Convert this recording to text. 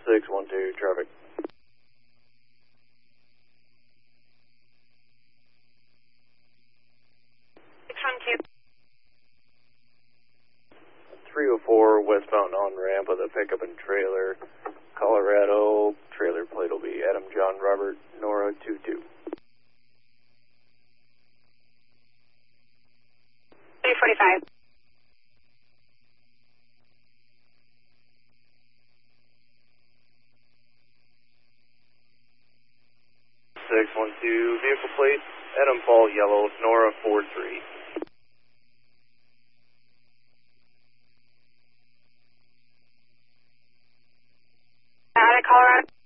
612 traffic. 612. 304 westbound on ramp with a pickup and trailer. Colorado, trailer plate will be Adam John Robert Nora 22. 345. 612 vehicle plate Adam Paul Yellow Nora 43. Out of Colorado.